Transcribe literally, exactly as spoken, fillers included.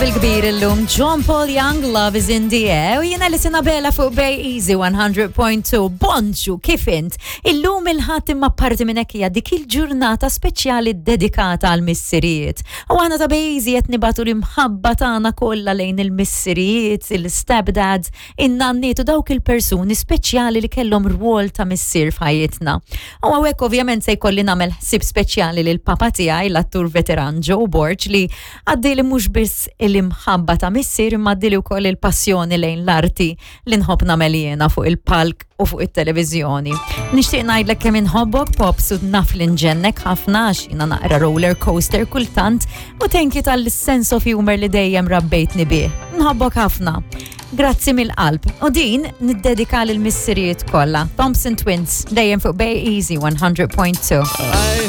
il-kbir illum John Paul Young, Love is in the air, u jiena li Sinabella fuq Bay Easy one hundred point two. Bonġu, kif int? Illum il-ħadd imma parti minn hekk hija dik il-ġurnata speċjali dedikata għal missirijiet. U aħna ta' Bay Easy qed nibatu l-imħabba tagħna kollha lejn il-missirijiet, il-stepdads, in-nanniet u dawk il-persuni speċjali li kellhom rwol ta' missier f'ħajjitna. U hawnhekk ovvjament se jkolli nagħmel ħsieb speċjali lil papa tiegħi, l-attur veteran Joe Borg, li għaddili mhux biss il-imħabba ta' missier imma għaddili wkoll il-passjoni lejn l-arti li nħobb nagħmel jiena fuq il-palk u fuq it-televiżjoni. Nixtieq ngħidlek kemm inħobbok Pops u naf li nġennek ħafna għax jiena naqra roller coaster kultant u tenki tal-sense of humor li dejjem rabbejtni bih. Nħobbok ħafna. Grazzi mill-qalb. U din niddedika lill missirijiet kollha. Thompson Twins dejjem fuq Bay Easy one hundred point two.